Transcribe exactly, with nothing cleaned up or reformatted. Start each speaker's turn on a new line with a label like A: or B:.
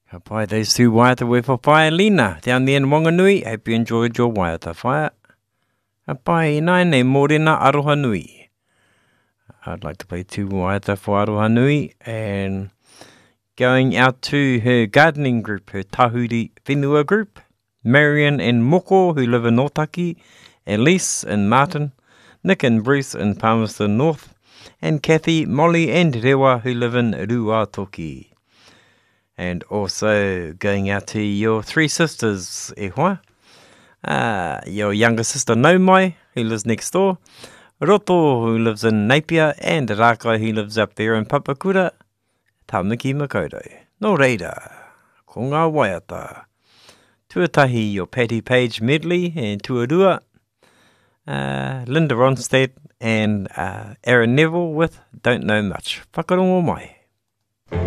A: Ka pai, those two waiata we whawhaia Lina down there in Wanganui. Hope you enjoyed your waiata whaia. Ka pai, nai nei mōrena Aroha Nui. I'd like to play two waiata for Aroha Nui and going out to her gardening group, her Tahuri Whenua group, Marion and Moko who live in Otaki, Elise and Martin, Nick and Bruce in Palmerston North, and Kathy, Molly and Rewa who live in Ruatoki. And also going out to your three sisters, e hoa. Uh, your younger sister Naumai, who lives next door, Roto, who lives in Napier, and Rakai, who lives up there in Papakura. Tāmiki Makoto. No reira, ko ngā waiata. Tuatahi your Patty Page medley and Tuarua. Uh, Linda Ronstadt and uh, Aaron Neville with Don't Know Much. Whakarongo mai.